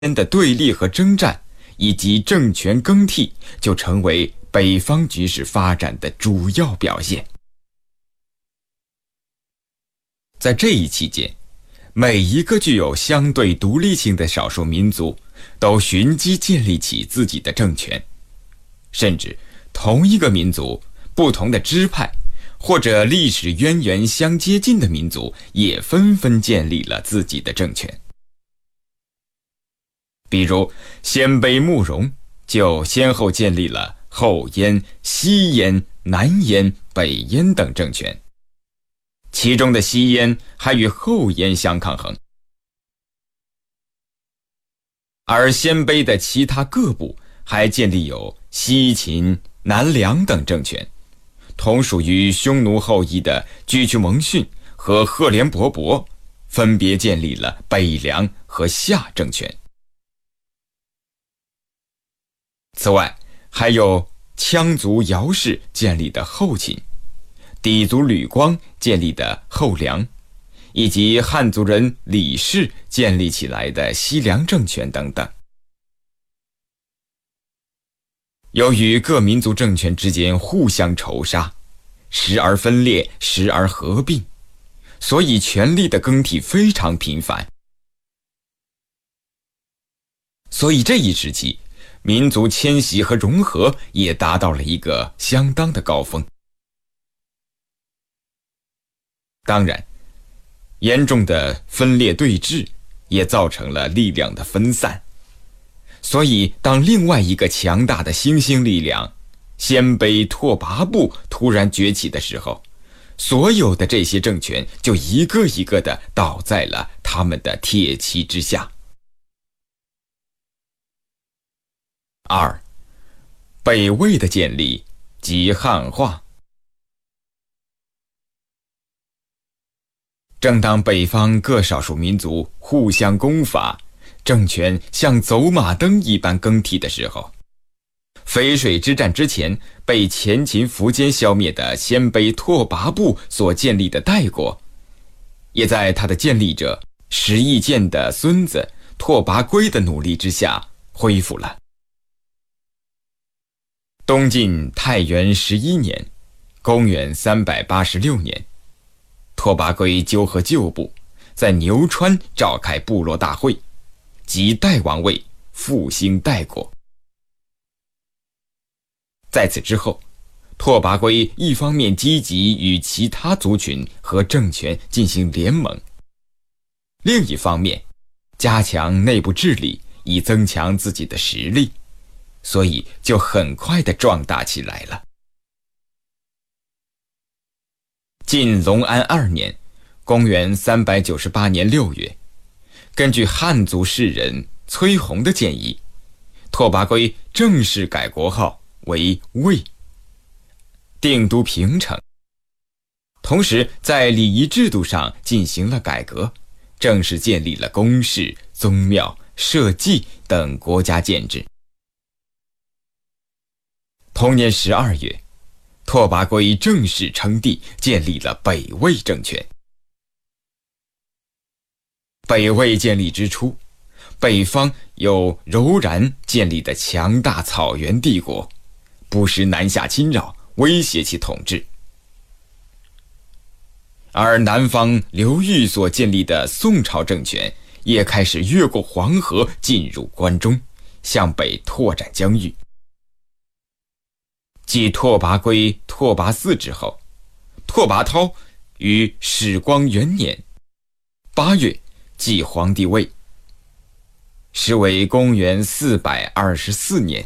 的对立和征战，以及政权更替，就成为北方局势发展的主要表现。在这一期间，每一个具有相对独立性的少数民族都寻机建立起自己的政权，甚至同一个民族不同的支派或者历史渊源相接近的民族也纷纷建立了自己的政权。比如鲜卑慕容就先后建立了后燕、西燕、南燕、北燕等政权，其中的西燕还与后燕相抗衡。而鲜卑的其他各部还建立有西秦、南梁等政权，同属于匈奴后裔的居屈蒙逊和赫连勃勃分别建立了北凉和夏政权。此外，还有羌族姚氏建立的后秦，氐族吕光建立的后梁，以及汉族人李氏建立起来的西凉政权等等。由于各民族政权之间互相仇杀，时而分裂，时而合并，所以权力的更替非常频繁。所以这一时期，民族迁徙和融合也达到了一个相当的高峰。当然，严重的分裂对峙也造成了力量的分散。所以当另外一个强大的新兴力量鲜卑拓跋部突然崛起的时候，所有的这些政权就一个一个地倒在了他们的铁骑之下。2. 北魏的建立及汉化。正当北方各少数民族互相攻伐，政权像走马灯一般更替的时候，淝水之战之前被前秦苻坚消灭的鲜卑拓跋部所建立的代国，也在他的建立者石义建的孙子拓跋圭的努力之下恢复了。东晋太元11年，公元386年，拓跋圭纠合旧部，在牛川召开部落大会，即代王位，复兴代国。在此之后，拓跋圭一方面积极与其他族群和政权进行联盟，另一方面加强内部治理，以增强自己的实力，所以就很快地壮大起来了。晋隆安2年，公元398年6月，根据汉族士人崔洪的建议，拓跋圭正式改国号为魏，定都平城，同时在礼仪制度上进行了改革，正式建立了宫室、宗庙、社稷等国家建制。同年12月，拓跋圭正式称帝，建立了北魏政权。北魏建立之初，北方有柔然建立的强大草原帝国，不时南下侵扰，威胁其统治。而南方刘裕所建立的宋朝政权也开始越过黄河进入关中，向北拓展疆域。继拓跋圭、拓跋嗣之后，拓跋焘于始光元年8月继皇帝位，时为公元424年。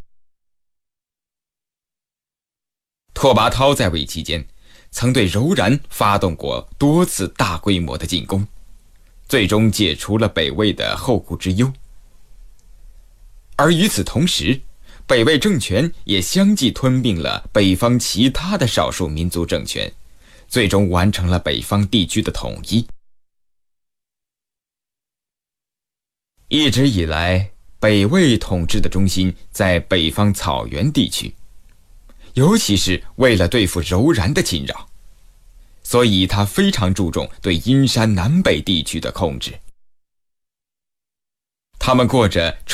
拓跋焘在位期间，曾对柔然发动过多次大规模的进攻，最终解除了北魏的后顾之忧。而与此同时，北魏政权也相继吞并了北方其他的少数民族政权，最终完成了北方地区的统一。一直以来，北魏统治的中心在北方草原地区，尤其是为了对付柔然的侵扰，所以他非常注重对阴山南北地区的控制。 他们过着